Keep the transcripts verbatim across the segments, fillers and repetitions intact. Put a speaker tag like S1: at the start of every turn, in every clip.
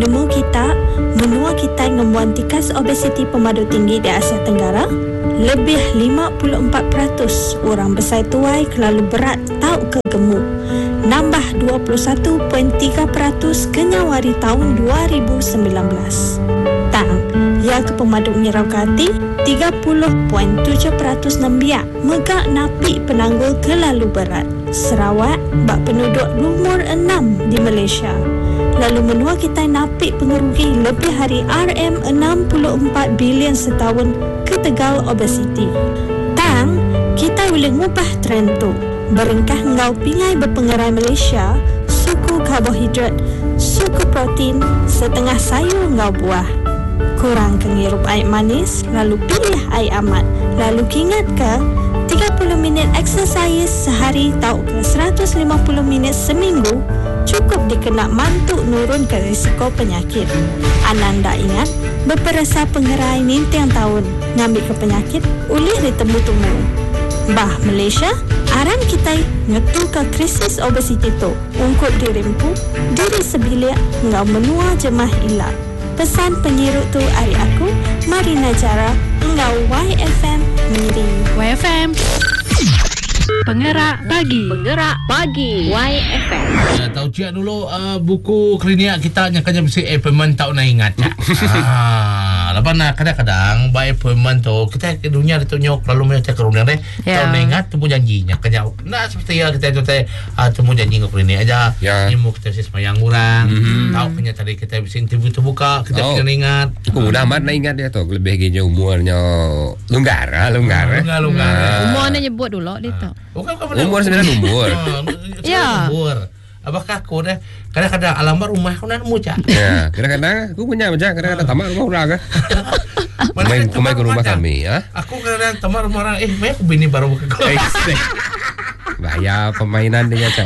S1: nemu kita menua kita ngemuan tikas obesiti pemadu tinggi di Asia Tenggara. Lebih lima puluh empat peratus orang besar tuai kelalu berat tau kegemuk. Nambah dua puluh satu perpuluhan tiga peratus kenyawari tahun dua ribu sembilan belas. Tang, ya ke pemaduk nyerau kati tiga puluh perpuluhan tujuh peratus nembiak megak napi penanggul kelalu berat. Sarawak bak penduduk umur enam di Malaysia. Lalu menua kita napi pengerugi lebih hari R M enam puluh empat bilion setahun ke tegal obesiti. Tang, kita boleh ngubah trend tu. Berengkah ngau pingai berpengerai Malaysia, suku karbohidrat, suku protein, setengah sayur ngau buah. Kurang kengirup air manis, lalu pilih air amat. Lalu ingat ke, tiga puluh minit exercise sehari tau ke seratus lima puluh minit seminggu cukup dikena mantuk nurun ke risiko penyakit. Ananda ingat, berperasa pengerai nintang tahun ngambil ke penyakit, ulih ditemu-temu. Bah Malaysia, aran kita ngetu ke krisis obesiti tu. Ungkut dirimpu, diri sebilik ngau menua jemah ilak. Pesan penyirut tu hari aku, Marina Jara, ngau Y F M Miri.
S2: Y F M Penggerak Pagi.
S3: Penggerak Pagi Y F M.
S4: Uh, tahu cik dulu uh, buku klinik kita nyakanya mesti appointment tak nak ingat cak. Ah, lepas nak kadang-kadang by appointment tu kita ke dunia itu nyok lalu macam kerumnya deh.
S2: Yeah.
S4: Tahu nak ingat temu janji nyakanya. Nah seperti ya kita itu teh uh, temu janji ke klinik aja.
S5: Yeah.
S4: Ini mau kita semayang orang.
S5: Mm-hmm.
S4: Tahu kena tadi kita bisa interview terbuka kita
S5: Oh.
S4: bisa ingat.
S5: Aku mudah amat nak ingat dia tu. Lebih gini umurnya longgar, ah, longgar. eh.
S4: Longgar, longgar.
S5: Ah.
S2: Umurnya nyebut dulu dia tu.
S4: Bukan bukan
S5: Umur sebenarnya umur.
S2: Ya.
S4: Umur. Apakah aku deh kadang-kadang alamat rumah aku nak nemu cak.
S5: Ya, kadang-kadang aku punya macam kadang-kadang tamat rumah orang ke. Main kemai ke rumah kami, ya.
S4: Aku kadang-kadang tamat rumah orang, eh, mai aku bini baru ke kau.
S5: Bahaya permainan dia cak.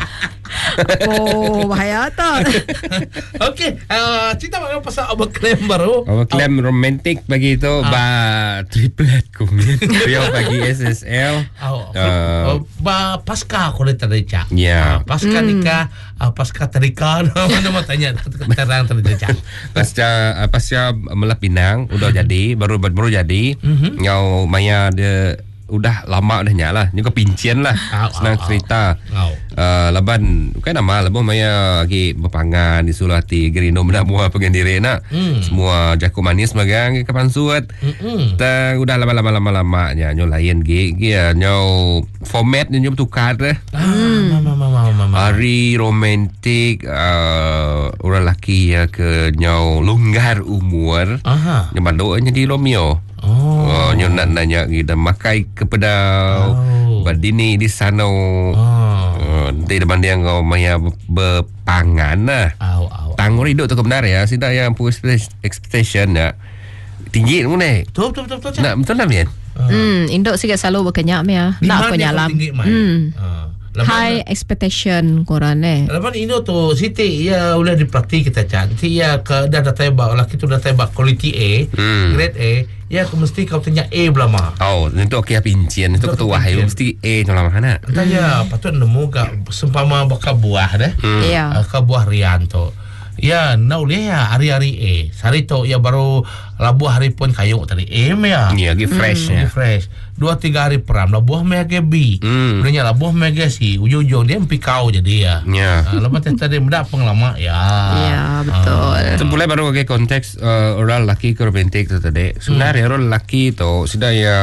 S2: Oh, bahaya tak?
S4: Okey, uh, cerita bagaimana pasal abang klaim baru.
S5: Kalau klaim romantik bagi itu ba triplet kumin. Dia bagi S S L.
S4: Oh,
S5: Uh,
S4: uh, ba pasca aku dah tadi cak.
S5: Ya.
S4: Uh, pasca nikah, uh, pasca terika, mana mau tanya terang tadi cak.
S5: Pasca uh, pasca Melah Pinang udah jadi, baru baru jadi.
S4: Mhm.
S5: Ngau Maya dia udah lama dah nyala. Ni kau pincian lah.
S4: Au,
S5: Senang
S4: au,
S5: cerita.
S4: Au.
S5: Uh, laban kan nama laban Maya lagi berpangan di Sulati Gerino menak buah pengendiri nak.
S4: Hmm.
S5: Semua jaku manis magang ke pansuat.
S4: Mm-mm.
S5: Ta udah lama-lama lama-lama nya nyo lain ge ge nyo format nyo bertukar dah.
S4: Ah, mama mama mama.
S5: Hari romantik uh, orang lelaki ya ke nyo longgar umur.
S4: Aha.
S5: Nyo bandoknya di Romeo.
S4: Oh.
S5: Oh, nyo nak nanya kita makai kepada
S4: Oh.
S5: badini di sana.
S4: Oh.
S5: Uh, di depan dia kau maya berpangan lah.
S4: Au au.
S5: Tanggur hidup tu benar ya. Sida yang punya expectation ya. Tinggi tu ni.
S4: Betul betul betul betul. Cak.
S5: Nak betul lah Mian.
S2: Hmm, Indok sikit selalu berkenyak ya.
S4: Di
S2: Nak
S4: mana
S2: aku
S4: dia
S2: nyalam.
S4: tinggi, Mai?
S2: Hmm.
S4: Ah.
S2: High expectation korang eh.
S4: Lepas ini tu Siti ya boleh dipraktik kita cantik ya ke dah dah tebak laki tu dah tebak quality A,
S5: Hmm.
S4: grade A, ya ke mesti kau tanya A belama.
S5: Oh, itu okey pincian. Itu
S4: Itu
S5: ketua
S4: pincian.
S5: hai mesti eh dalam mana?
S4: Entah ya, patut nemu gak sempama baka buah deh.
S5: Hmm.
S2: Ya.
S4: Uh, ke buah rian tu. Ya, nak boleh ya hari-hari A. Sehari tu ya baru labu hari pun kayu tadi A ya.
S5: Ya, lagi fresh
S4: Lagi
S5: ya.
S4: fresh. Dua tiga hari peram labuh mega B.
S5: Hmm.
S4: Sebenarnya labuh mega C. Ujung-ujung dia empikau jadi ya.
S5: Ya.
S4: Ah, lepas tu tadi mendak penglama ya.
S2: Ya, betul.
S5: Itu boleh baru ke konteks uh, orang lelaki ke romantik tu tadi. Sebenarnya orang lelaki tu sudah ya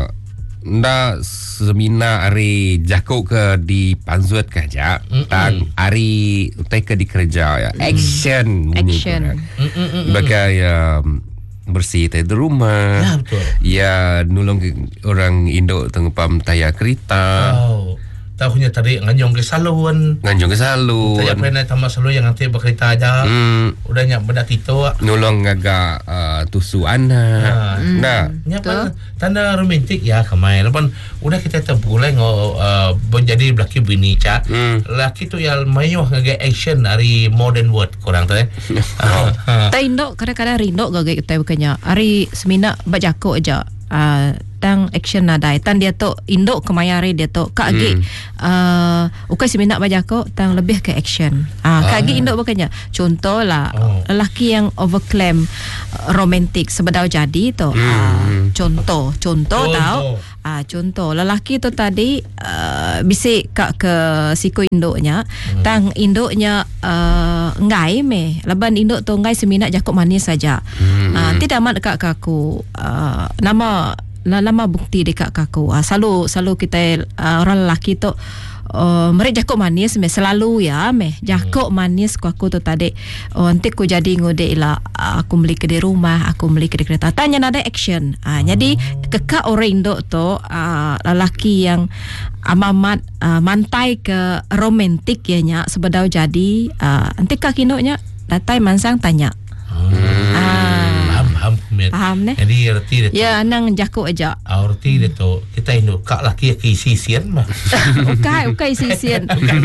S5: nda semina hari jakuk ke di panzuat kerja. Tang hari utai ke di kerja ya. Action. bunyi
S2: Action.
S5: korang.
S4: Mm, mm, mm,
S5: Bagai um, bersih teh di rumah.
S4: Ya, betul.
S5: Ya nulung orang Indo tengepam tayar kereta.
S4: Oh, tahunya tadi nganyong ke salon.
S5: Nganjung ke salon.
S4: Saya pernah tambah salon yang nanti berkereta aja.
S5: Hmm,
S4: Udah nyak benda tito.
S5: nulung agak uh, tusu anak.
S4: Hmm.
S5: Nah,
S4: Nya pan tanda romantik ya kemai. Lepas udah kita terpulai ngo uh, menjadi laki bini cak.
S5: Hmm.
S4: Laki tu yang mayuh ngage action dari modern word kurang tu eh.
S5: Oh.
S4: Ah.
S2: Tak Indok kadang-kadang rindok gak kita berkenyak. Hari semina bajakok aja. Uh, tang action nadai tan dia tu induk kemayari dia tu kak agi
S5: Hmm.
S2: uh, ukai siminat bajako tang lebih ke action ah kak agi induk bukannya contoh lah
S4: Oh.
S2: lelaki yang overclaim uh, romantik sebedau jadi tu
S5: Hmm.
S2: ah, contoh contoh
S4: Contoh.
S2: tau ah contoh lelaki tu tadi uh, bisik kak ke siku induknya hmm. tang induknya uh, ngai me leban induk tu ngai seminat jakuk manis saja
S5: Hmm.
S2: ah tidak mat kak kaku uh, nama la- lama bukti dekat kaku ah selalu selalu kita uh, orang lelaki tu Uh, mereka jakuk manis me selalu ya me jakuk manis ku aku tu tadi oh, nanti ku jadi ngode lah uh, aku beli kedai rumah aku beli kedai kereta tanya ada action uh, jadi kekak orang Indo tu uh, lelaki yang amamat uh, mantai ke romantik ya nya sebedau jadi uh, nanti kak indoknya datai mansang tanya ah
S4: Faham, faham. Kumit.
S2: Faham, ne?
S4: Jadi erti dia tu.
S2: ya nang jakuk aja
S4: Erti dia tu. Kita induk kak laki ke isi sian mah.
S2: ukai ukai sisian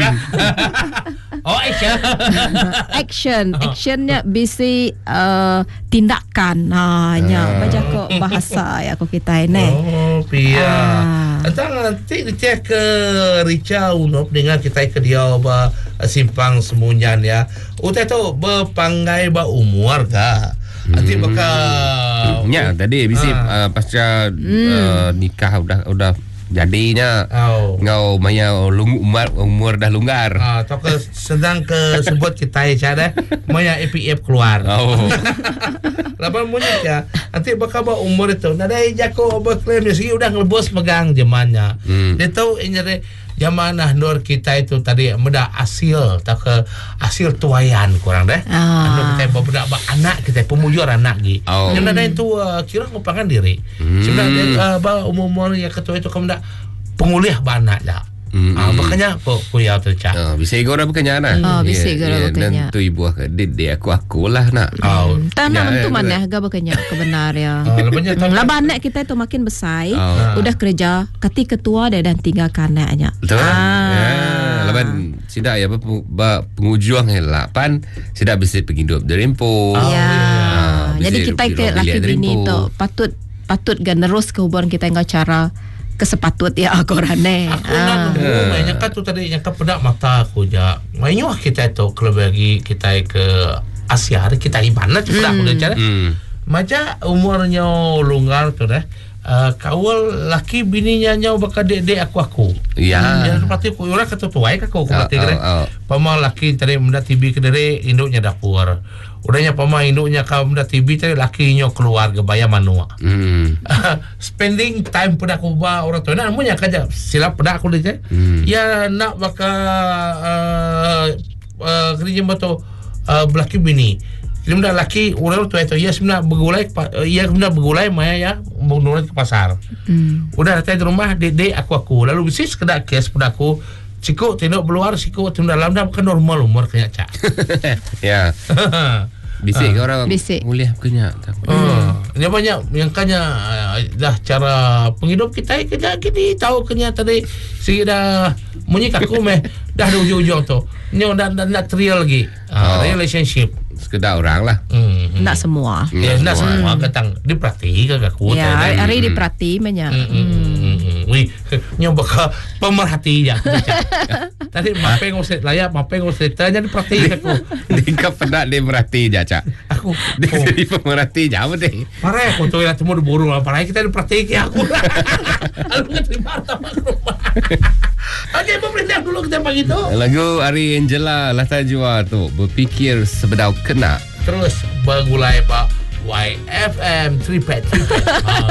S4: Oh, Aisyah.
S2: action actionnya bisi uh, tindakan ha nya baca kok bahasa ya aku kita ini
S4: Oh, pia.
S2: Ah.
S4: Entang nanti dia ke Rica Unop dengan kita ke dia ba simpang semunyan ya. Utai tu berpanggai ba umur ka. Nanti bakal
S5: Ya, tadi bisi
S4: Ah.
S5: uh, pasca uh, nikah udah udah jadinya
S4: Oh.
S5: ngau maya lung umur umur dah longgar.
S4: Ah, atau ke sedang ke sebut kita cara maya A P F keluar.
S5: Oh.
S4: Lapan munyit ya. Nanti bakal ba umur itu. Nada jako berklaim dia segi udah ngelebos pegang zamannya.
S5: Hmm.
S4: Dia tahu ini zamanah nur kita itu tadi muda asil tak ke asil tuayan kurang deh.
S2: Ah.
S4: Anu kita bawa ba anak kita pemujur anak gi.
S5: Oh.
S4: Yang nada itu uh, kira ngupangan diri.
S5: Hmm.
S4: Sebenarnya uh, ba umur-umur yang ketua itu kemudian pengulih ba anak dah.
S5: Hmm.
S4: Ah, makanya kok kuliah tu cak.
S5: Oh, bisa igora berkenya nak.
S2: Oh, bisa igora berkenya.
S5: Dan tu ibu aku dia, dia aku akulah nak.
S4: Oh.
S2: tanam
S5: Ya,
S2: tu
S5: ya,
S2: mana
S5: ya.
S2: agak berkenyak kebenar ya
S4: Ah, lebihnya tahu.
S2: Laban anak kita tu makin besar
S5: Oh.
S2: udah kerja kati ketua dia dan tinggalkan anaknya
S5: Betul.
S2: ah.
S5: Ya, laban sidak ya apa peng- ba pengujuang helapan sidak bisa penghidup dari rempo.
S2: ya
S5: Ah,
S2: jadi
S5: bisa
S2: kita
S5: hidup
S2: ke
S5: di
S2: laki
S5: bilik
S2: bini
S5: rimpo.
S2: tu patut patut gan nerus ke hubungan kita dengan cara kesepatut ya korane
S4: Aku nak nunggu banyak kan tu tadi yang kan pedak mata aku je. Mainyuh kita tu kalau bagi kita ke Asia hari kita ibana tu pedak aku dah cara.
S5: Hmm.
S4: Maja umurnya longgar tu dah. Uh, kawal laki bininya nyau bakal dek-dek aku-aku.
S5: Ya.
S4: Yang seperti aku orang kata tuai kan aku kata
S5: Oh,
S4: kira.
S5: oh, oh.
S4: Pama laki tadi menda T V ke dere induknya dapur. Udahnya pama induknya kau menda T V tadi lakinya keluar ke bayar manua.
S5: Hmm.
S4: Spending time pada aku ba orang tua. Nah, namunnya kaja silap pada aku dia.
S5: Hmm.
S4: Ya nak bakal uh, uh, kerja betul uh, belaki bini. Jadi muda laki orang tua itu ya sebenarnya bergulai uh, ya sebenarnya bergulai maya ya menurut ke pasar.
S2: hmm.
S4: Udah datang di rumah dek aku aku lalu bisnis sekedar kes pada aku. Siku tinduk keluar siku tinduk dalam dah kan normal umur kena cak.
S5: Ya. Bisik uh, orang
S2: Bisik.
S5: mulia kenya.
S4: Hmm. Dia banyak yang kanya uh, dah cara penghidup kita kerja gini tahu kenya tadi si dah munyi kaku meh dah di ujung-ujung tu. Ni dah dah nak trial lagi. Uh,
S5: Oh.
S4: relationship.
S5: Sekedar orang lah.
S4: Hmm.
S2: nak semua
S4: Ya, nak
S5: semua.
S4: semua katang diperhatikan kaku
S2: ya hari,
S4: tadi.
S2: hari diperhati banyak
S4: Hmm, hmm, hmm, hmm. Wih, nyoba ke pemerhati ya. Tadi mapeng usit layak, mapeng usit tanya diperhatikan aku.
S5: Dia pernah dia merhati je cak.
S4: Aku,
S5: Dia
S4: oh,
S5: jadi pemerhati je apa deh.
S4: parah aku tu yang temu diburu lah. Parah kita diperhatikan aku. Aku nggak terima sama rumah. Okey, pemerintah dulu kita pagi tu.
S5: Lagu Ari Angela Lata Jua tu berfikir sebedau kena.
S4: Terus bergulai Pak Y F M three pet three pet.